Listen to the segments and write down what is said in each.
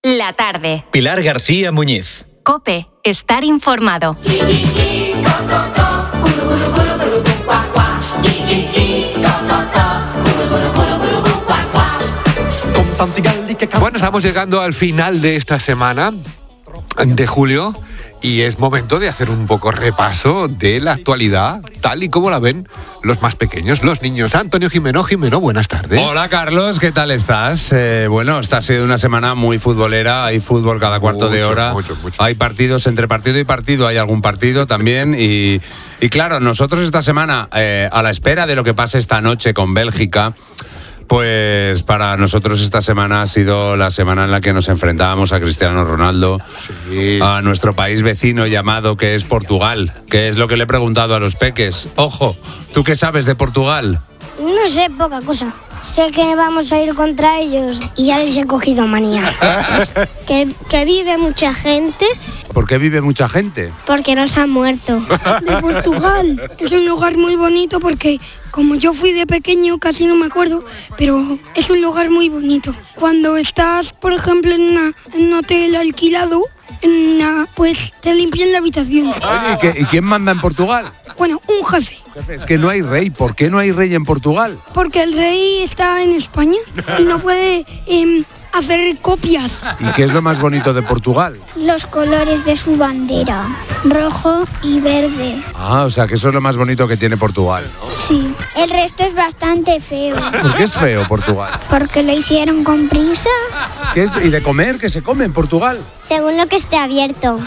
la tarde. Pilar García Muñiz. COPE, estar informado. Bueno, estamos llegando al final de esta semana de julio y es momento de hacer un poco repaso de la actualidad, tal y como la ven los más pequeños, los niños. Antonio Jimeno, buenas tardes. Hola Carlos, ¿qué tal estás? Bueno, esta ha sido una semana muy futbolera, hay fútbol cada cuarto de hora, mucho. Hay partidos entre partido y partido, hay algún partido también y claro, nosotros esta semana, a la espera de lo que pase esta noche con Bélgica, pues para nosotros esta semana ha sido la semana en la que nos enfrentábamos a Cristiano Ronaldo, sí, a nuestro país vecino llamado que es Portugal, que es lo que le he preguntado a los peques. Ojo, ¿tú qué sabes de Portugal? No sé, poca cosa. Sé que vamos a ir contra ellos y ya les he cogido manía. que vive mucha gente. ¿Por qué vive mucha gente? Porque nos han muerto. De Portugal. Es un lugar muy bonito porque como yo fui de pequeño casi no me acuerdo, pero es un lugar muy bonito. Cuando estás, por ejemplo, en un hotel alquilado, pues te limpian la habitación. Oye, ¿y quién manda en Portugal? Bueno, un jefe. Es que no hay rey. ¿Por qué no hay rey en Portugal? Porque el rey está en España y no puede hacer copias. ¿Y qué es lo más bonito de Portugal? Los colores de su bandera, rojo y verde. Ah, o sea que eso es lo más bonito que tiene Portugal, ¿no? Sí, el resto es bastante feo. ¿Por qué es feo Portugal? Porque lo hicieron con prisa. ¿Qué es? ¿Y de comer? ¿Qué se come en Portugal? Según lo que esté abierto.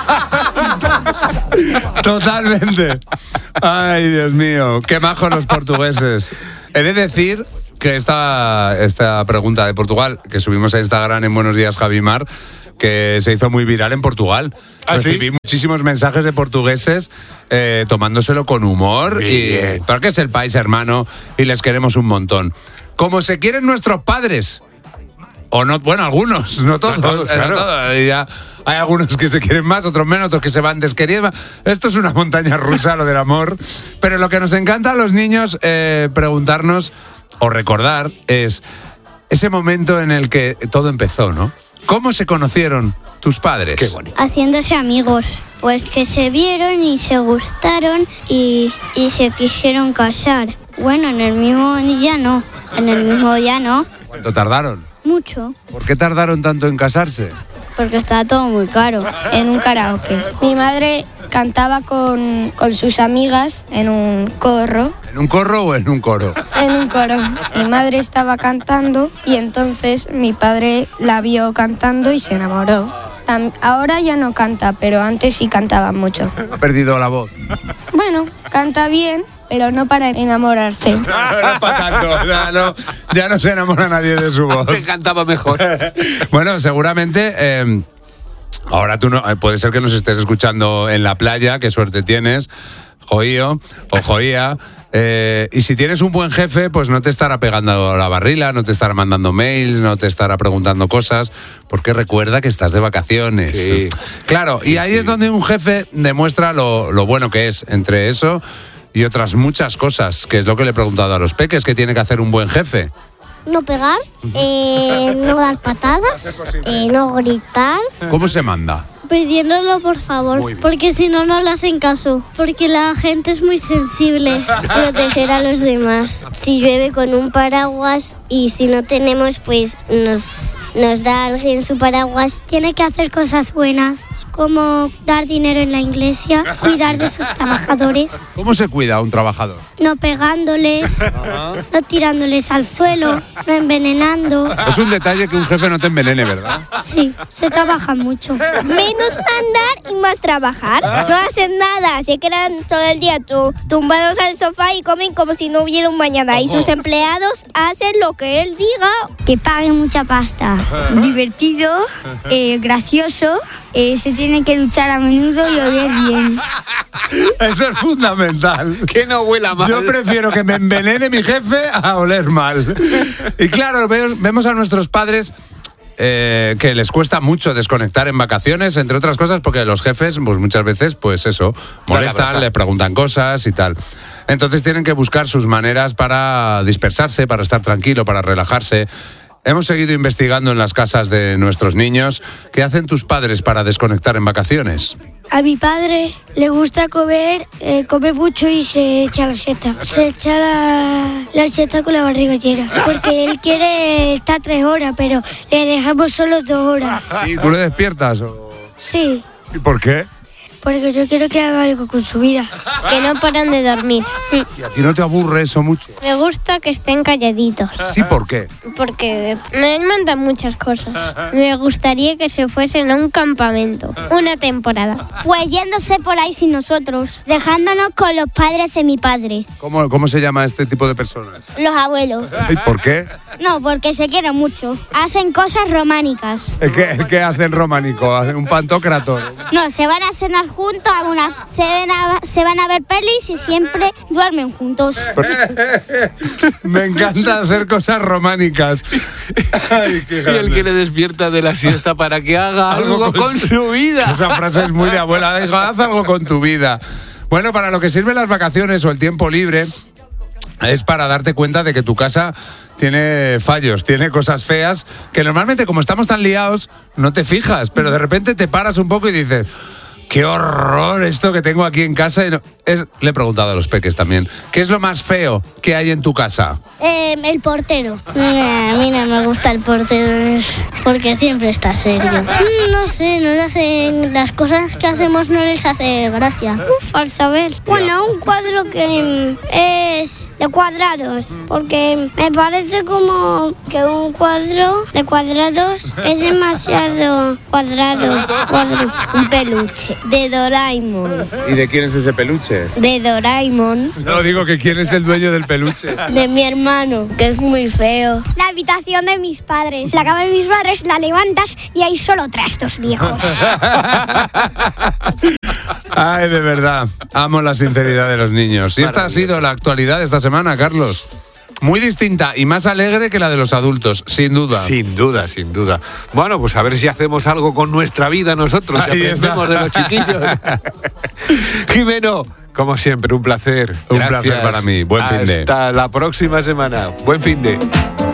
Totalmente. Ay, Dios mío, qué majos los portugueses. He de decir que esta pregunta de Portugal, que subimos a Instagram en Buenos Días Javimar, que se hizo muy viral en Portugal. Recibí muchísimos mensajes de portugueses tomándoselo con humor, porque es el país hermano y les queremos un montón. Como se quieren nuestros padres. O no, bueno, algunos, no todos. Claro. No todos. Ya hay algunos que se quieren más, otros menos, otros que se van desqueriendo. Esto es una montaña rusa, lo del amor. Pero lo que nos encanta a los niños preguntarnos o recordar es ese momento en el que todo empezó, ¿no? ¿Cómo se conocieron tus padres? Qué bonito. Haciéndose amigos. Pues que se vieron y se gustaron y se quisieron casar. Bueno, en el mismo día no. ¿Cuánto tardaron? Mucho. ¿Por qué tardaron tanto en casarse? Porque estaba todo muy caro, en un karaoke. Mi madre cantaba con sus amigas en un corro. ¿En un corro o en un coro? En un coro. Mi madre estaba cantando y entonces mi padre la vio cantando y se enamoró. Ahora ya no canta, pero antes sí cantaba mucho. Ha perdido la voz. Bueno, canta bien, pero no para enamorarse. No para tanto. Ya no se enamora nadie de su voz. Te cantaba mejor. Bueno, seguramente ahora tú no, puede ser que nos estés escuchando en la playa, qué suerte tienes, joío o joía. Y si tienes un buen jefe, pues no te estará pegando la barrila, no te estará mandando mails, no te estará preguntando cosas, porque recuerda que estás de vacaciones. Sí. Claro, y ahí es donde un jefe demuestra lo bueno que es. Entre eso y otras muchas cosas, que es lo que le he preguntado a los peques, que tiene que hacer un buen jefe. No pegar, no dar patadas, no gritar. ¿Cómo se manda? Pidiéndolo por favor, porque si no, no le hacen caso. Porque la gente es muy sensible. Proteger a los demás. Si llueve con un paraguas y si no tenemos, pues nos da alguien su paraguas. Tiene que hacer cosas buenas, como dar dinero en la iglesia, cuidar de sus trabajadores. ¿Cómo se cuida a un trabajador? No pegándoles, no tirándoles al suelo, no envenenando. Es un detalle que un jefe no te envenene, ¿verdad? Sí, se trabaja mucho. Menos mandar y más trabajar. No hacen nada, se quedan todo el día tumbados al sofá y comen como si no hubiera un mañana. Y sus empleados hacen lo que él diga. Que paguen mucha pasta. Divertido, gracioso, se tiene que duchar a menudo y oler bien. Eso es fundamental. Que no huela mal. Yo prefiero que me envenene mi jefe a oler mal. Y claro, vemos a nuestros padres que les cuesta mucho desconectar en vacaciones, entre otras cosas porque los jefes pues muchas veces pues eso, molestan, le preguntan cosas y tal. Entonces tienen que buscar sus maneras para dispersarse, para estar tranquilo, para relajarse. Hemos seguido investigando en las casas de nuestros niños. ¿Qué hacen tus padres para desconectar en vacaciones? A mi padre le gusta comer, come mucho y se echa la siesta. Se echa la siesta con la barriga llena. Porque él quiere estar 3 horas, pero le dejamos solo 2 horas. ¿Sí? ¿Tú le despiertas? Sí, ¿Y por qué? porque yo quiero que haga algo con su vida. Que no paran de dormir. ¿Y a ti no te aburre eso mucho? Me gusta que estén calladitos. ¿Sí? ¿Por qué? Porque me mandan muchas cosas. Me gustaría que se fuesen a un campamento, una temporada. Pues yéndose por ahí sin nosotros, dejándonos con los padres de mi padre, ¿Cómo se llama este tipo de personas? los abuelos. ¿Y por qué? No, porque se quieren mucho. Hacen cosas románicas. ¿Qué hacen románico? ¿Hacen un pantocrator? No, se van a cenar juntos, se van a ver pelis y siempre duermen juntos. Me encanta hacer cosas románicas. Ay, qué Y el grande. que le despierta de la siesta para que haga algo con su vida. Esa frase es muy de abuela. Dijo, haz algo con tu vida. Bueno, para lo que sirven las vacaciones o el tiempo libre es para darte cuenta de que tu casa tiene fallos, tiene cosas feas, que normalmente como estamos tan liados no te fijas, pero de repente te paras un poco y dices... ¡Qué horror esto que tengo aquí en casa! Le he preguntado a los peques también. ¿Qué es lo más feo que hay en tu casa? El portero. A mí no me gusta el portero porque siempre está serio. No sé, no le hacen las cosas que hacemos, no les hace gracia. Al saber. Bueno, un cuadro que es de cuadrados, porque me parece como que un cuadro de cuadrados es demasiado cuadrado. Un peluche de Doraemon. ¿Y de quién es ese peluche? De Doraemon. No, digo que quién es el dueño del peluche. De mi hermano, que es muy feo. La habitación de mis padres. La cama de mis padres la levantas y hay solo trastos viejos. Ay, de verdad, amo la sinceridad de los niños. Y esta ha sido la actualidad de esta semana, Carlos. Muy distinta y más alegre que la de los adultos, sin duda. Sin duda, sin duda. Bueno, pues a ver si hacemos algo con nuestra vida nosotros, que Ahí está. aprendemos de los chiquillos. Jimeno, como siempre, un placer. Un Gracias. placer para mí. Buen finde. Hasta la próxima semana. Buen finde.